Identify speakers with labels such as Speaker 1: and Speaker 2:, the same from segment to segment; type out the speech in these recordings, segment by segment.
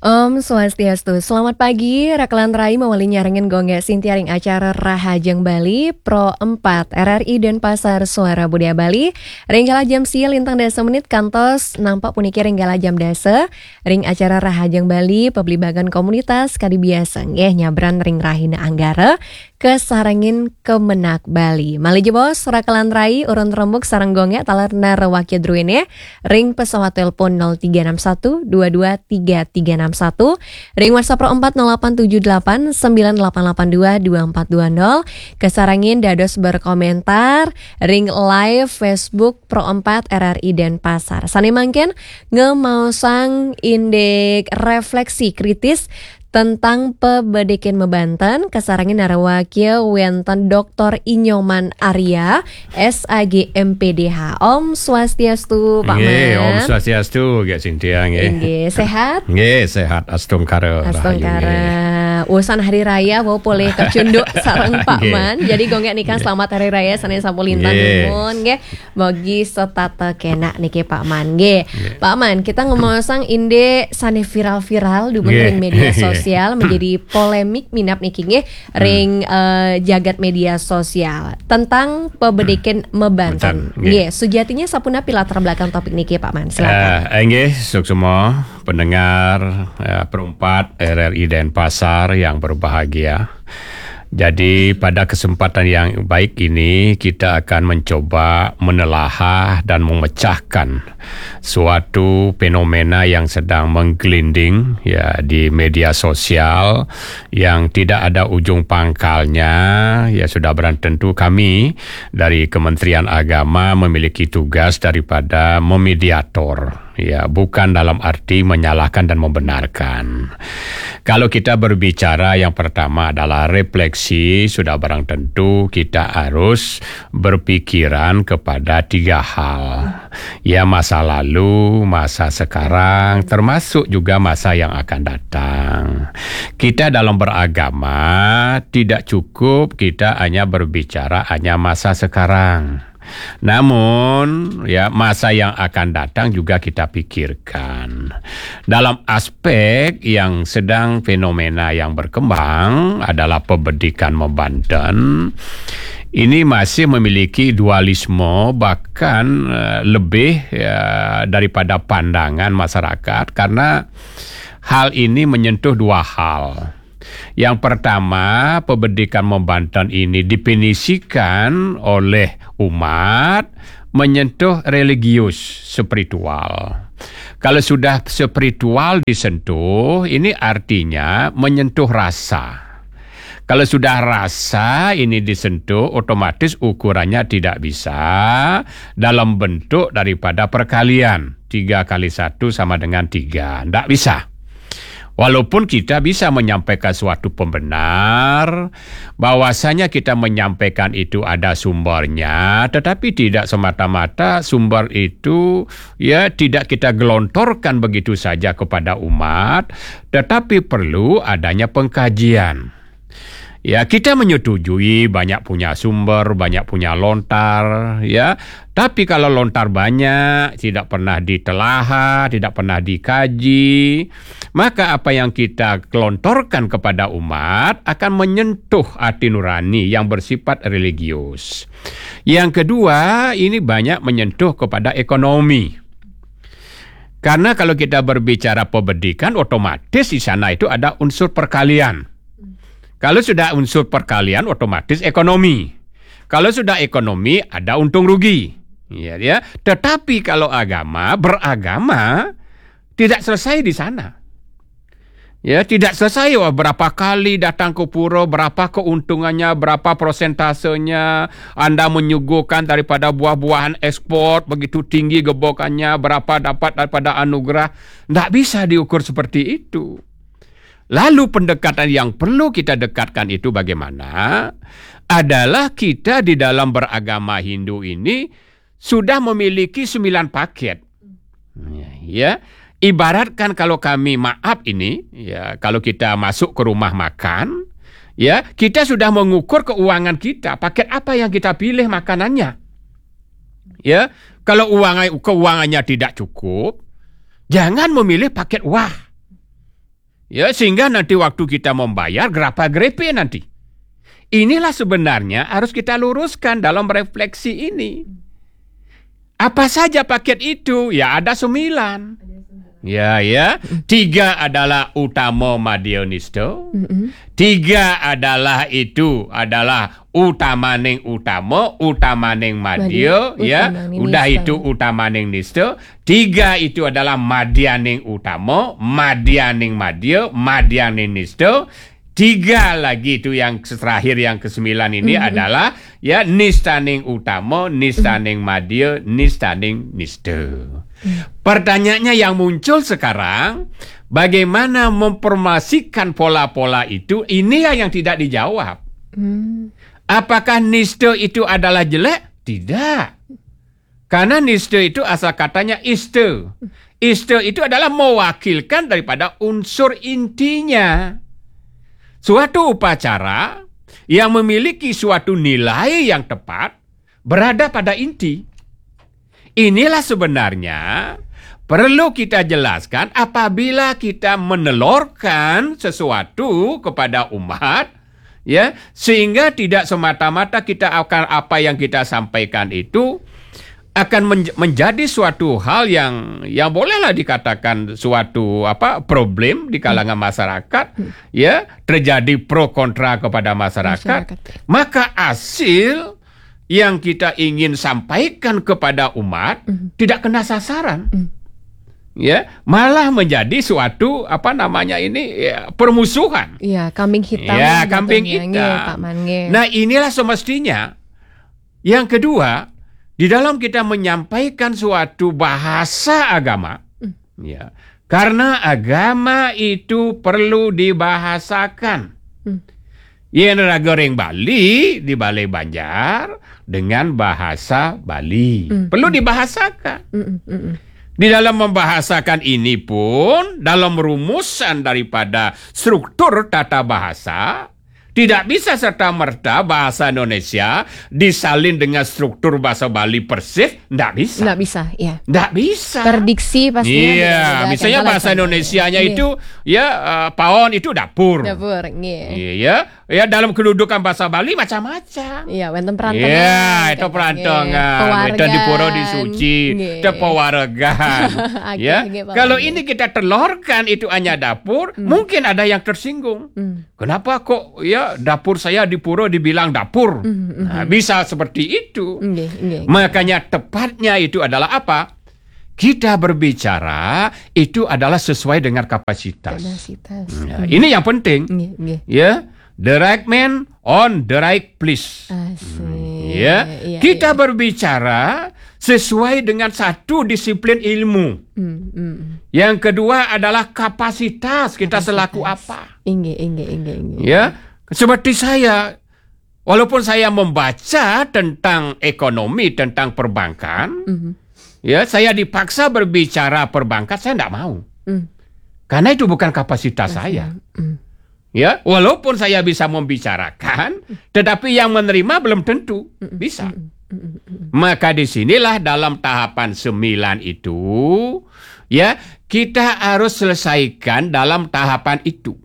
Speaker 1: Swastiastu. Selamat pagi, Rakalan Rai mewali nyarengen gongga sintiaring acara Rahajeng Bali Pro 4 RRI Denpasar Suara Budaya Bali. Ringgala jam sial lintang dasa menit kantos nampak puniki ringgala jam dasa. Ring acara Rahajeng Bali peblibagan komunitas kadi biasa nggih nyabran ring Rahina Anggara kesarangin Kemenak Bali. Malih bos Rakalan Rai urun rembuk sareng gongga talerna rewakya druine ring pesawat telepon 0361 223361 ring WhatsApp Pro 4 0878 9882 2420 kesarangin dados berkomentar ring live Facebook Pro 4 RRI Denpasar. Sane mangken ngemausang indek refleksi kritis tentang pebedeken mebanten kesarangin narawakya wenten Dr. Inyoman Arya SAG MPDH. Om Swastiastu Pak Man.
Speaker 2: Om Swastiastu Gak Sintia
Speaker 1: nggih. Sehat?
Speaker 2: Nggih, sehat astungkara.
Speaker 1: Astungkara. Urusan hari raya bawa boleh kecunduk sareng Pak Man. Jadi gonggek nikan selamat hari raya Senin Sapu Lintang nuwun nggih. Bagi setata kena niki Pak Man nggih. Pak Man, kita ngomong inde sane viral-viral du ring media sosial menjadi polemik minap niki nggih ring jagat media sosial tentang pebedeken mebanten. Nggih, sujatinya sapuna latar belakang topik niki Pak Man. Silakan.
Speaker 2: Nggih, semua pendengar perempat RRI Denpasar yang berbahagia. Jadi pada kesempatan yang baik ini kita akan mencoba menelaah dan memecahkan suatu fenomena yang sedang menggelinding ya di media sosial yang tidak ada ujung pangkalnya. Ya sudah barang tentu kami dari Kementerian Agama memiliki tugas daripada memediator. Ya, bukan dalam arti menyalahkan dan membenarkan. Kalau kita berbicara yang pertama adalah refleksi, sudah barang tentu kita harus berpikiran kepada tiga hal. Ya, masa lalu, masa sekarang, termasuk juga masa yang akan datang. Kita dalam beragama tidak cukup kita hanya berbicara hanya masa sekarang. Namun ya masa yang akan datang juga kita pikirkan. Dalam aspek yang sedang fenomena yang berkembang adalah pebedikan mebanten. Ini masih memiliki dualisme bahkan lebih daripada pandangan masyarakat karena hal ini menyentuh dua hal. Yang pertama, pebedikan mebanten ini definisikan oleh umat menyentuh religius, spiritual. Kalau sudah spiritual disentuh, ini artinya menyentuh rasa. Kalau sudah rasa ini disentuh, otomatis ukurannya tidak bisa dalam bentuk daripada perkalian. 3 kali 1 sama dengan 3. Tidak bisa. Walaupun kita bisa menyampaikan suatu pembenar, bahwasanya kita menyampaikan itu ada sumbernya, tetapi tidak semata-mata sumber itu ya tidak kita gelontorkan begitu saja kepada umat, tetapi perlu adanya pengkajian. Ya, kita menyetujui banyak punya sumber, banyak punya lontar, ya. Tapi kalau lontar banyak, tidak pernah ditelaah, tidak pernah dikaji, maka apa yang kita gelontorkan kepada umat akan menyentuh hati nurani yang bersifat religius. Yang kedua, ini banyak menyentuh kepada ekonomi. Karena kalau kita berbicara pebedikan, otomatis di sana itu ada unsur perkalian. Kalau sudah unsur perkalian otomatis ekonomi. Kalau sudah ekonomi ada untung rugi. Ya. Tetapi kalau beragama tidak selesai di sana. Ya, tidak selesai berapa kali datang ke pura, berapa keuntungannya, berapa prosentasenya, Anda menyuguhkan daripada buah-buahan ekspor begitu tinggi gebokannya, berapa dapat daripada anugerah. Tidak bisa diukur seperti itu. Lalu pendekatan yang perlu kita dekatkan itu bagaimana? Adalah kita di dalam beragama Hindu ini sudah memiliki 9 paket. Ya, ibaratkan kalau kami kalau kita masuk ke rumah makan, ya, kita sudah mengukur keuangan kita, paket apa yang kita pilih makanannya. Ya, kalau keuangannya tidak cukup, jangan memilih paket wah. Ya, sehingga nanti waktu kita membayar grapa-grepe nanti. Inilah sebenarnya harus kita luruskan dalam refleksi ini. Apa saja paket itu? Ya ada 9. Ya. 3 adalah utama Madionisto. 3 adalah utamaning utama, utamaning madio, ya. Udah itu utamaning nisto. 3 itu adalah madianing utama, madianing madio, madianing nisto. 3 lagi itu yang terakhir yang ke-9 ini adalah ya nistaning utama, nistaning madio, nistaning nisto. Pertanyaannya yang muncul sekarang, bagaimana memformasikan pola-pola itu? Ini yang tidak dijawab. Apakah nisto itu adalah jelek? Tidak. Karena nisto itu asal katanya isto. Isto itu adalah mewakilkan daripada unsur intinya. Suatu upacara yang memiliki suatu nilai yang tepat berada pada inti. Inilah sebenarnya perlu kita jelaskan apabila kita menelurkan sesuatu kepada umat, ya, sehingga tidak semata-mata kita akan apa yang kita sampaikan itu akan menjadi suatu hal yang bolehlah dikatakan suatu problem di kalangan masyarakat, ya, terjadi pro kontra kepada masyarakat. Maka hasil yang kita ingin sampaikan kepada umat tidak kena sasaran. Ya, malah menjadi suatu permusuhan.
Speaker 1: Iya, kambing hitam.
Speaker 2: Ya, kambing hitam. Nah, inilah semestinya. Yang kedua, di dalam kita menyampaikan suatu bahasa agama, ya, karena agama itu perlu dibahasakan. Yen goreng Bali di Balai Banjar dengan bahasa Bali perlu dibahasakan. Di dalam membahasakan ini pun dalam rumusan daripada struktur tata bahasa, tidak bisa serta-merta bahasa Indonesia disalin dengan struktur bahasa Bali persis, tidak bisa.
Speaker 1: Tidak bisa, ya.
Speaker 2: Tidak bisa.
Speaker 1: Terdiksi pastinya.
Speaker 2: Iya, misalnya bahasa Indonesianya itu, ya, pawon itu dapur.
Speaker 1: Dapur,
Speaker 2: iya. Ya, dalam kedudukan bahasa Bali macam-macam.
Speaker 1: Iya, wonten perantangan.
Speaker 2: Iya, itu perantangan. Itu di pura di suci, itu pewaregan. Ya, kalau ini kita telurkan itu hanya dapur, mungkin ada yang tersinggung. Kenapa kok ya dapur saya di pura dibilang dapur? Nah, bisa seperti itu. Makanya tepatnya itu adalah apa? Kita berbicara itu adalah sesuai dengan kapasitas. Nah, ini yang penting. Ya, the right man on the right place. Ya, kita berbicara sesuai dengan satu disiplin ilmu. Yang kedua adalah kapasitas kita selaku apa. Ya, seperti saya, walaupun saya membaca tentang ekonomi, tentang perbankan, ya, saya dipaksa berbicara perbankan, saya tidak mau. Karena itu bukan kapasitas saya. Ya, walaupun saya bisa membicarakan, tetapi yang menerima belum tentu bisa. Maka disinilah dalam tahapan 9 itu, ya, kita harus selesaikan dalam tahapan itu.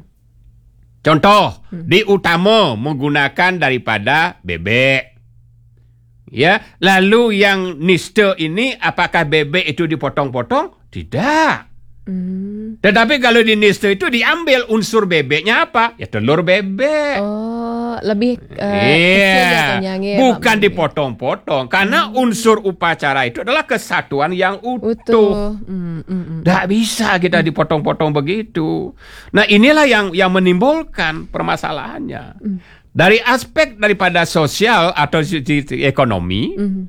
Speaker 2: Contoh, di utama menggunakan daripada bebek. Ya, lalu yang niste ini apakah bebek itu dipotong-potong? Tidak. Tetapi kalau di niste itu diambil unsur bebeknya apa? Ya telur bebek.
Speaker 1: Oh, lebih kecil jatuhnya,
Speaker 2: bukan dipotong-potong. Karena unsur upacara itu adalah kesatuan yang utuh. Tidak bisa kita dipotong-potong begitu. Nah, inilah yang menimbulkan permasalahannya. Dari aspek daripada sosial atau ekonomi,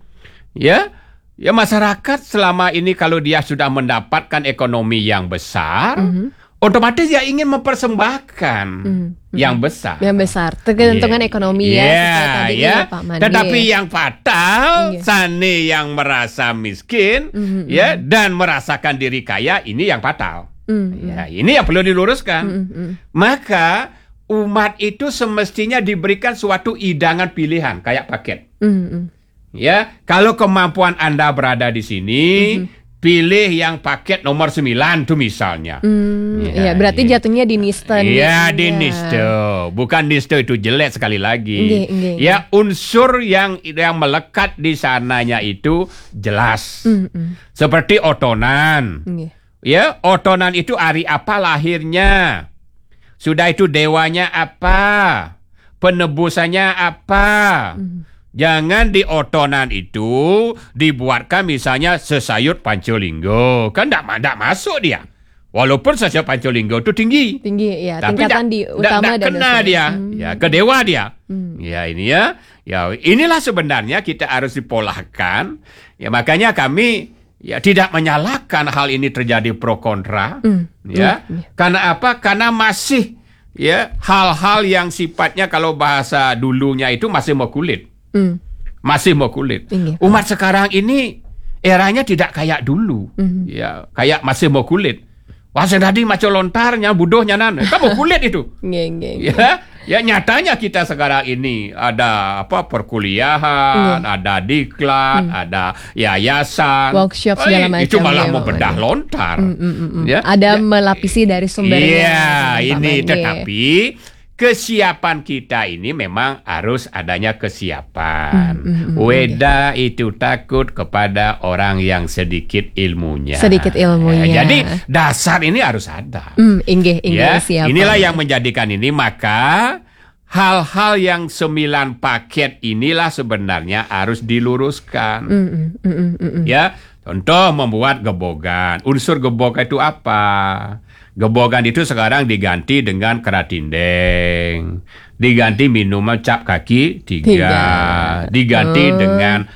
Speaker 2: ya masyarakat selama ini kalau dia sudah mendapatkan ekonomi yang besar, otomatis dia ingin mempersembahkan yang besar.
Speaker 1: Yang besar, tergantungan ekonomi ya. Pak Mandi.
Speaker 2: Tetapi yang fatal, sane yang merasa miskin, ya, dan merasakan diri kaya, ini yang fatal. Ya, ini yang perlu diluruskan. Maka umat itu semestinya diberikan suatu hidangan pilihan kayak paket. Ya, kalau kemampuan Anda berada di sini, pilih yang paket nomor 9 tuh misalnya.
Speaker 1: Iya, berarti jatuhnya di niste.
Speaker 2: Iya, di niste. Bukan niste itu jelek sekali lagi.
Speaker 1: Nggih.
Speaker 2: Ya, unsur yang melekat di sananya itu jelas. Seperti otonan. Ya, otonan itu hari apa lahirnya? Sudah itu dewanya apa? Penebusannya apa? Jangan di otonan itu dibuatkan misalnya sesayut Pancolinggo. Kan tidak masuk dia. Walaupun sesayut Pancolinggo itu tinggi.
Speaker 1: Tinggi, ya.
Speaker 2: Tapi
Speaker 1: tingkatan di utama dan
Speaker 2: kena dia. Ya, ke dewa dia. Ya, ini ya. Ya, inilah sebenarnya kita harus dipolahkan. Ya, makanya kami tidak menyalahkan hal ini terjadi pro kontra. Karena apa? Karena masih hal-hal yang sifatnya kalau bahasa dulunya itu masih mau kulit. Masih mau kulit. Umat sekarang ini eranya tidak kayak dulu. Ya, kayak masih mau kulit. Wah, tadi macam lontarnya, bodohnya kamu kulit itu. Ya, nyatanya kita sekarang ini ada perkuliahan, ada diklat, ada yayasan,
Speaker 1: workshop segala macam.
Speaker 2: Itu malah mau bedah lontar.
Speaker 1: Ada melapisi dari sumbernya.
Speaker 2: Iya, ini tetapi kesiapan kita ini memang harus adanya kesiapan. Weda itu takut kepada orang yang sedikit ilmunya. Jadi dasar ini harus ada.
Speaker 1: Siap.
Speaker 2: Inilah yang menjadikan ini, maka hal-hal yang 9 paket inilah sebenarnya harus diluruskan. Ya, contoh membuat gebogan. Unsur gebogan itu apa? Gebogan itu sekarang diganti dengan keratindeng, diganti minuman cap kaki 3, diganti dengan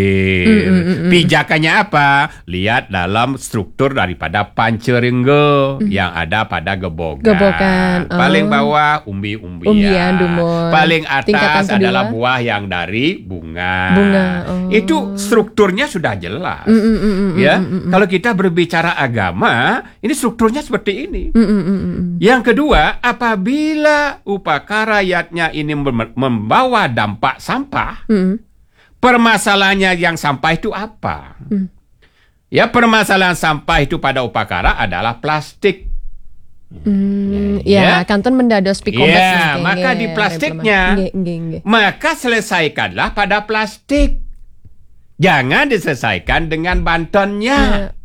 Speaker 2: bir. Pijakannya apa? Lihat dalam struktur daripada Pancolinggo yang ada pada gebogan. Paling bawah umbi-umbian, paling atas adalah buah yang dari bunga. Itu strukturnya sudah jelas. Kalau kita berbicara agama, ini strukturnya seperti ini. Yang kedua, apabila upakarayatnya ini membawa dampak sampah, permasalahannya yang sampah itu apa? Ya, permasalahan sampah itu pada upakara adalah plastik.
Speaker 1: Kantun mendados pikombas.
Speaker 2: Maka di plastiknya, maka selesaikanlah pada plastik. Jangan diselesaikan dengan bantonnya.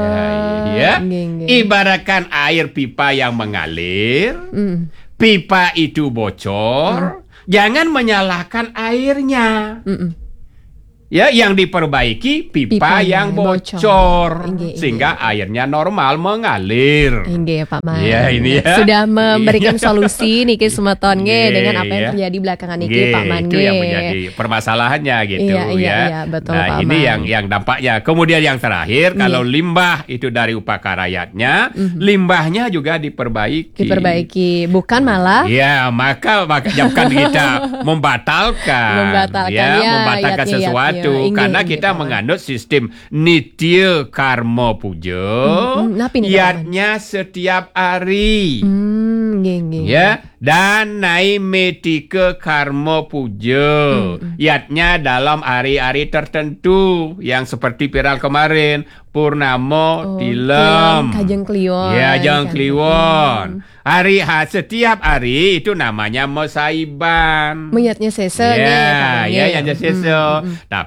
Speaker 2: Ibaratkan air pipa yang mengalir, pipa itu bocor, jangan menyalahkan airnya. Yang diperbaiki pipa yang bocor sehingga airnya normal mengalir.
Speaker 1: Pak Man.
Speaker 2: Ini ya.
Speaker 1: Sudah memberikan solusi niki semeton dengan apa yang terjadi belakangan niki Pak Man.
Speaker 2: Itu yang menjadi permasalahannya gitu
Speaker 1: betul,
Speaker 2: Nah,
Speaker 1: Pak
Speaker 2: ini
Speaker 1: Man.
Speaker 2: yang dampaknya. Kemudian yang terakhir, kalau limbah itu dari upakarayatnya, limbahnya juga diperbaiki.
Speaker 1: Bukan malah.
Speaker 2: Maka bukan kita membatalkan sesuatu. Karena kita menganut sistem nitya karma puja, yatnya setiap hari. Dan naimetika karma puja, yatnya dalam hari-hari tertentu yang seperti viral kemarin, Purnamo, Tilem,
Speaker 1: Kajeng Kliwon.
Speaker 2: Kajeng Kliwon. Setiap hari itu namanya Mosaiban.
Speaker 1: Meyatnya sese.
Speaker 2: Yang sese. Tapi